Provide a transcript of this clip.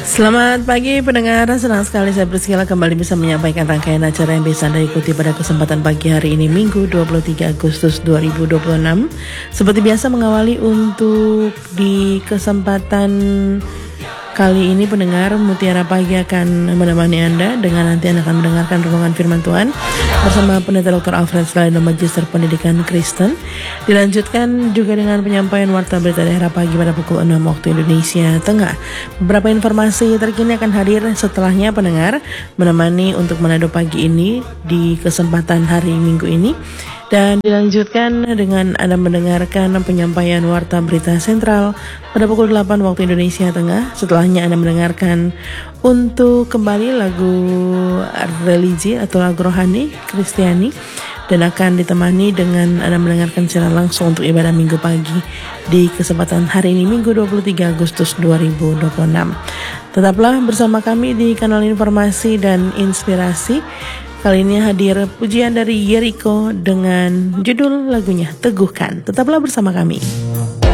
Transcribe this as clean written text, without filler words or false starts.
Selamat pagi pendengar, senang sekali saya Priscilla kembali bisa menyampaikan rangkaian acara yang bisa Anda ikuti pada kesempatan pagi hari ini Minggu 23 Agustus 2026. Seperti biasa mengawali untuk di kesempatan kali ini pendengar, Mutiara Pagi akan menemani Anda dengan nanti Anda akan mendengarkan renungan firman Tuhan bersama Pendeta Dr. Alfred Selaino Magister Pendidikan Kristen. Dilanjutkan juga dengan penyampaian warta berita daerah pagi pada pukul 6 waktu Indonesia Tengah. Beberapa informasi terkini akan hadir setelahnya pendengar menemani untuk Manado pagi ini di kesempatan hari Minggu ini. Dan dilanjutkan dengan Anda mendengarkan penyampaian warta berita sentral pada pukul 8 waktu Indonesia Tengah. Setelahnya Anda mendengarkan untuk kembali lagu religi atau lagu rohani Kristiani. Dan akan ditemani dengan Anda mendengarkan secara langsung untuk ibadah minggu pagi di kesempatan hari ini Minggu 23 Agustus 2026. Tetaplah bersama kami di kanal informasi dan inspirasi. Kali ini hadir pujian dari Yeriko dengan judul lagunya Teguhkan. Tetaplah bersama kami.